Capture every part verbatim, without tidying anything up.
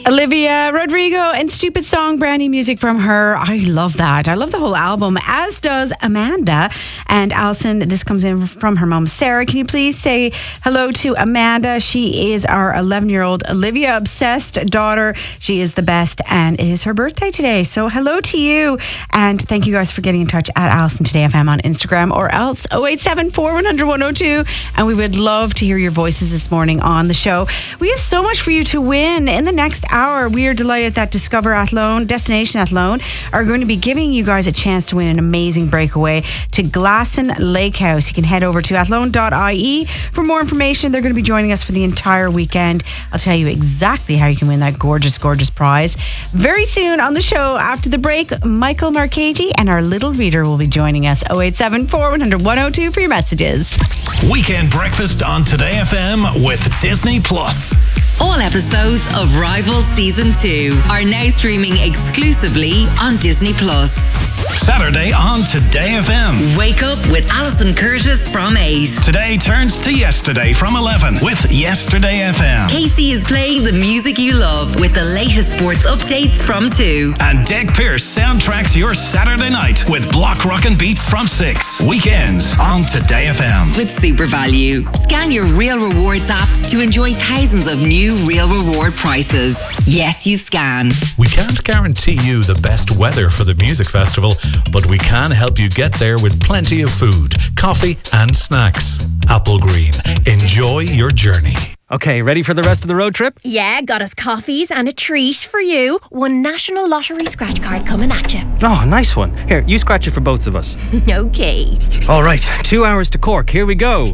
Olivia Rodrigo and Stupid Song, brand new music from her. I love that. I love the whole album, as does Amanda. And Alison, this comes in from her mom, Sarah. Can you please say hello to Amanda? She is our eleven-year-old Olivia obsessed daughter. She is the best, and it is her birthday today. So hello to you. And thank you guys for getting in touch at Alison Today F M on Instagram, or else oh eight seven four, one hundred, one oh two. And we would love to hear your voices this morning on the show. We have so much for you to win in the next hour. We are delighted that Discover Athlone, Destination Athlone, are going to be giving you guys a chance to win an amazing breakaway to Glasson Lake House. You can head over to athlone dot I E for more information. They're going to be joining us for the entire weekend. I'll tell you exactly how you can win that gorgeous, gorgeous prize very soon on the show. After the break, Michael Marchese and our little reader will be joining us. oh eight seven four, one hundred, one oh two for your messages. Weekend breakfast on Today F M with Disney Plus. All episodes of Rivals Season two are now streaming exclusively on Disney Plus. Saturday on Today F M. Wake up with Alison Curtis from eight. Today turns to yesterday from eleven with Yesterday F M. Casey is playing the music you love with the latest sports updates from two. And Deg Pierce soundtracks your Saturday night with Block Rockin' Beats from six. Weekends on Today F M. With Super Value. Scan your Real Rewards app to enjoy thousands of new Real Reward prices. Yes, you scan. We can't guarantee you the best weather for the music festival, but we can help you get there with plenty of food, coffee and snacks. Apple Green. Enjoy your journey. Okay, ready for the rest of the road trip? Yeah, got us coffees and a treat for you. One National Lottery scratch card coming at you. Oh, nice one. Here, you scratch it for both of us. Okay. All right, two hours to Cork. Here we go.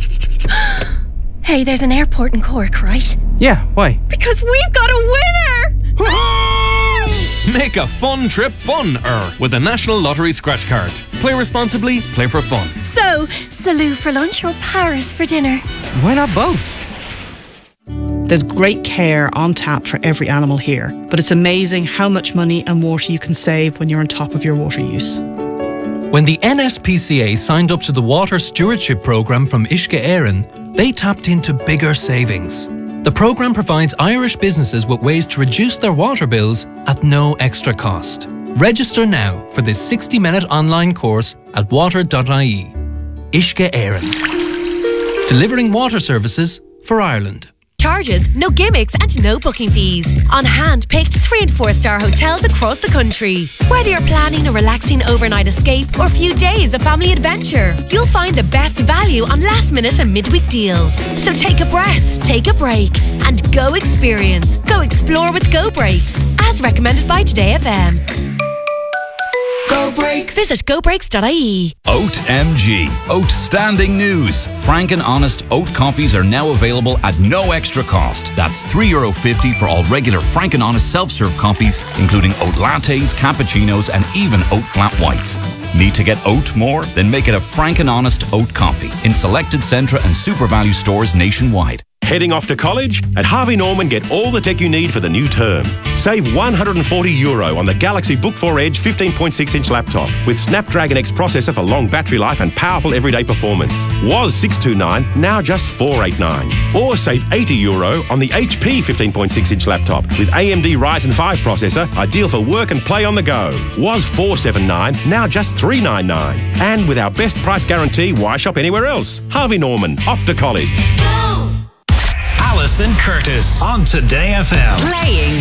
Hey, there's an airport in Cork, right? Yeah, why? Because we've got a winner! Make a fun trip fun-er with a National Lottery scratch card. Play responsibly, play for fun. So, Salou for lunch or Paris for dinner? Why not both? There's great care on tap for every animal here, but it's amazing how much money and water you can save when you're on top of your water use. When the N S P C A signed up to the Water Stewardship Programme from Uisce Éireann, they tapped into bigger savings. The programme provides Irish businesses with ways to reduce their water bills at no extra cost. Register now for this sixty-minute online course at water dot I E. Uisce Éireann. Delivering water services for Ireland. Charges, no gimmicks and no booking fees. On hand-picked three and four star hotels across the country. Whether you're planning a relaxing overnight escape or a few days of family adventure, you'll find the best value on last minute and midweek deals. So take a breath, take a break and go experience. Go explore with Go Breaks, as recommended by Today F M. Go Breaks. Visit go breaks dot I E. Oat M G. Outstanding news. Frank and Honest oat coffees are now available at no extra cost. That's three euro fifty for all regular Frank and Honest self-serve coffees, including oat lattes, cappuccinos, and even oat flat whites. Need to get oat more? Then make it a Frank and Honest oat coffee in selected Centra and Super Value stores nationwide. Heading off to college? At Harvey Norman, get all the tech you need for the new term. Save one hundred forty euro on the Galaxy Book four Edge fifteen point six inch laptop with Snapdragon X processor for long battery life and powerful everyday performance. Was six hundred twenty-nine, now just four hundred eighty-nine. Or save eighty euro on the H P fifteen point six inch laptop with A M D Ryzen five processor, ideal for work and play on the go. Was four hundred seventy-nine, now just three hundred ninety-nine. And with our best price guarantee, why shop anywhere else? Harvey Norman, off to college. Alison Curtis on Today F M. Playing